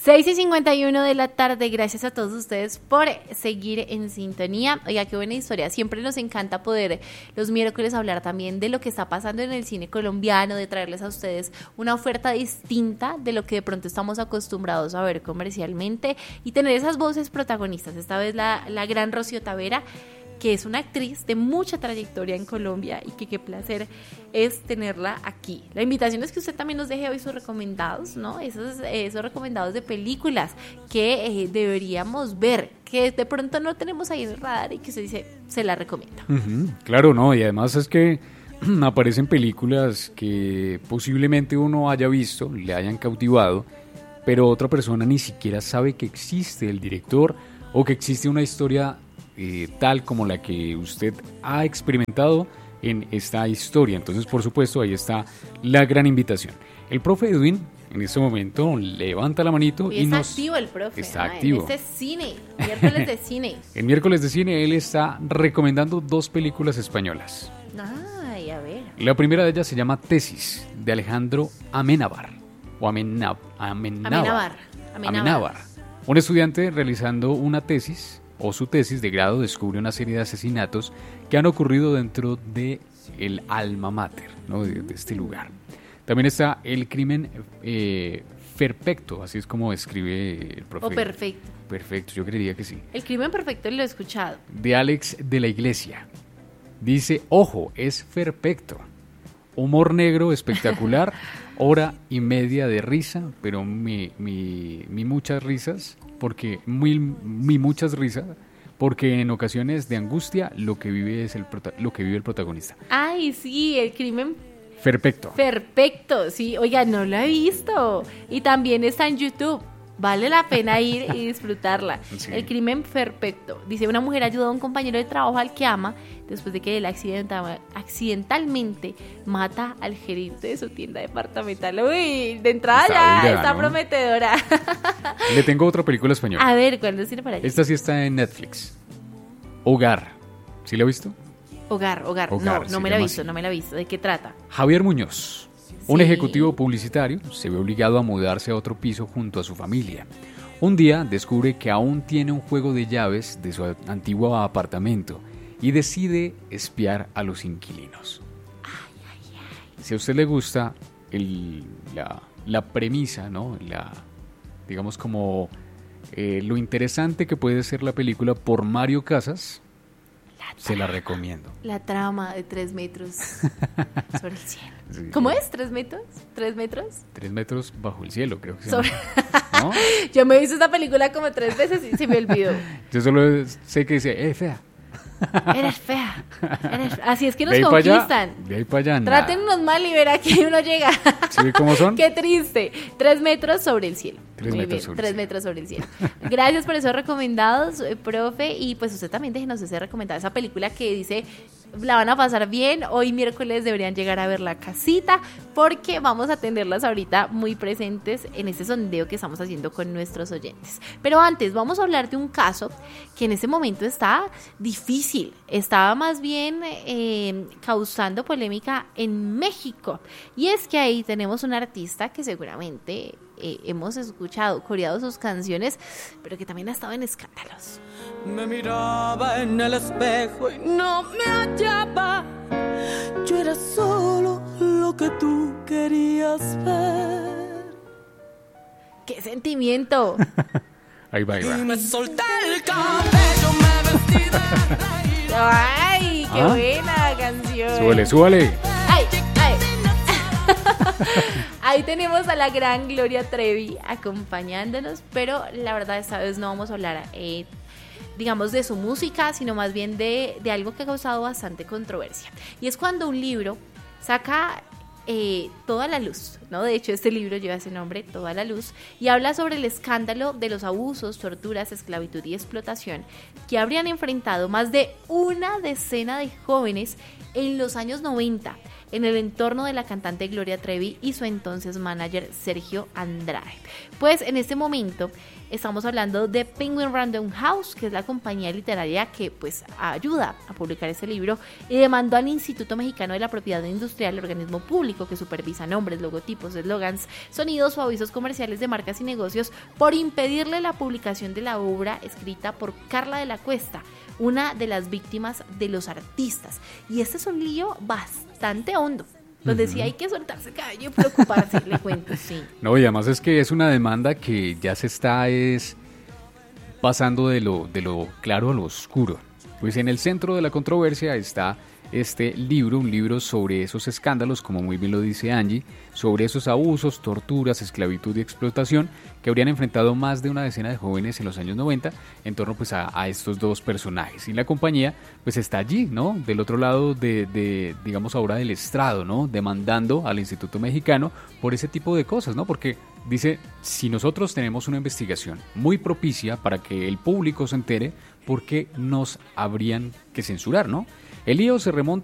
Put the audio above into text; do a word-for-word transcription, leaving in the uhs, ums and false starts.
seis y cincuenta y uno de la tarde, gracias a todos ustedes por seguir en sintonía. Oiga, qué buena historia, siempre nos encanta poder los miércoles hablar también de lo que está pasando en el cine colombiano, de traerles a ustedes una oferta distinta de lo que de pronto estamos acostumbrados a ver comercialmente y tener esas voces protagonistas. Esta vez la, la gran Rocío Tavera, que es una actriz de mucha trayectoria en Colombia y que qué placer es tenerla aquí. La invitación es que usted también nos deje hoy sus recomendados, ¿no? Esos, esos recomendados de películas que eh, deberíamos ver, que de pronto no tenemos ahí en el radar y que usted dice, se la recomiendo. Uh-huh, claro, no, y además es que aparecen películas que posiblemente uno haya visto, le hayan cautivado, pero otra persona ni siquiera sabe que existe el director o que existe una historia Eh, tal como la que usted ha experimentado en esta historia. Entonces, por supuesto, ahí está la gran invitación. El profe Edwin en este momento levanta la manito y, y está nos... activo el profe. Está ah, activo. En este cine, miércoles de cine. En miércoles de cine él está recomendando dos películas españolas. Ay, a ver. La primera de ellas se llama Tesis, de Alejandro Amenábar. O Amenab, Amenábar. Amenábar. Amenábar. Amenábar. Un estudiante realizando una tesis o su tesis de grado descubre una serie de asesinatos que han ocurrido dentro de el alma mater, ¿no? de, de este lugar. También está el crimen eh, perfecto, así es como escribe el profe. O perfecto. Perfecto, yo creería que sí. El crimen perfecto lo he escuchado. De Alex de la Iglesia. Dice, ojo, es perfecto. Humor negro espectacular, hora y media de risa, pero mi, mi, mi muchas risas, porque muy, muy muchas risas, porque en ocasiones de angustia lo que vive es el prota- lo que vive el protagonista. Ay, sí, el crimen Perfecto. perfecto, sí, oiga, no lo he visto. Y también está en YouTube. Vale la pena ir y disfrutarla. Sí. El crimen perfecto. Dice, una mujer ayudó a un compañero de trabajo al que ama después de que él accidenta- accidentalmente mata al gerente de su tienda departamental. Uy, de entrada Está ya vida, está ¿no? prometedora. Le tengo otra película española. A ver, ¿cuál nos tiene para allá? Esta sí está en Netflix. Hogar. ¿Sí la ha visto? Hogar, hogar. Hogar, no, se no me la he llama visto, así. no me la he visto. ¿De qué trata? Javier Muñoz. Un Sí. ejecutivo publicitario se ve obligado a mudarse a otro piso junto a su familia. Un día descubre que aún tiene un juego de llaves de su antiguo apartamento y decide espiar a los inquilinos. Ay, ay, ay. Si a usted le gusta el, la, la premisa, ¿no? La, digamos como eh, lo interesante que puede ser la película por Mario Casas, La se la recomiendo. La trama de tres metros sobre el cielo. Sí. ¿Cómo es? ¿Tres metros? ¿Tres metros? Tres metros bajo el cielo, creo que se Sobre... llama. ¿No? Yo me he visto esta película como tres veces y se me olvidó. Yo solo sé que dice, eh, fea. Eres fea. Eres... Así es que nos De ahí pa' conquistan. allá, de ahí para allá, nada. Trátennos mal y verá que uno llega. ¿Sí cómo son? Qué triste. Tres metros sobre el cielo. Tres Muy metros bien, sobre tres el cielo. metros sobre el cielo. Gracias por esos recomendados, eh, profe. Y pues usted también déjenos ese recomendado. Esa película que dice, la van a pasar bien. Hoy miércoles deberían llegar a ver la casita, porque vamos a tenerlas ahorita muy presentes en este sondeo que estamos haciendo con nuestros oyentes. Pero antes vamos a hablar de un caso que en ese momento está difícil. Estaba más bien eh, causando polémica en México. Y es que ahí tenemos un artista que seguramente eh, hemos escuchado, coreado sus canciones, pero que también ha estado en escándalos. Me miraba en el espejo y no me hallaba. Yo era solo lo que tú querías ver. ¡Qué sentimiento! Ahí va, ahí va. Y me solté el cabello, me vestí de reina. ¡Ay, qué ¿Ah? buena canción! Súbale, súbale. ¡Ay, ay! Ahí tenemos a la gran Gloria Trevi acompañándonos, pero la verdad esta vez no vamos a hablar eh, digamos de su música, sino más bien de, de algo que ha causado bastante controversia, y es cuando un libro saca eh, toda la luz, ¿no? De hecho este libro lleva ese nombre, Toda la Luz, y habla sobre el escándalo de los abusos, torturas, esclavitud y explotación que habrían enfrentado más de una decena de jóvenes en los años noventa en el entorno de la cantante Gloria Trevi y su entonces manager Sergio Andrade. Pues en este momento estamos hablando de Penguin Random House, que es la compañía literaria que pues ayuda a publicar este libro, y demandó al Instituto Mexicano de la Propiedad Industrial, el organismo público que supervisa nombres, logotipos, logotipos, eslogans, sonidos o avisos comerciales de marcas y negocios por impedirle la publicación de la obra escrita por Carla de la Cuesta, una de las víctimas de los artistas. Y este es un lío bastante hondo, donde uh-huh. sí hay que soltarse cabello y preocuparse, le cuento, sí. No, y además es que es una demanda que ya se está es pasando de lo, de lo claro a lo oscuro. Pues en el centro de la controversia está este libro, un libro sobre esos escándalos, como muy bien lo dice Angie, sobre esos abusos, torturas, esclavitud y explotación que habrían enfrentado más de una decena de jóvenes en los años noventa en torno pues a, a estos dos personajes. Y la compañía pues está allí, ¿no? Del otro lado de, de, digamos ahora del estrado, ¿no? Demandando al Instituto Mexicano por ese tipo de cosas, ¿no? Porque dice, si nosotros tenemos una investigación muy propicia para que el público se entere, ¿por qué nos habrían que censurar, no? El lío se remonta